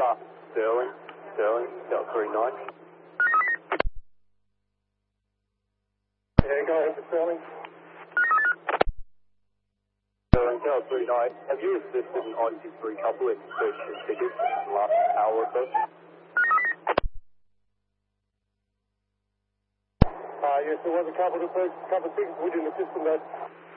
Sterling, Delta 39. Yeah, go ahead for Sterling. Sterling, Delta 39. Have you assisted in I-63 coupling search and tickets in the last hour or so? Yes, there was a couple of tickets. We didn't assist in that.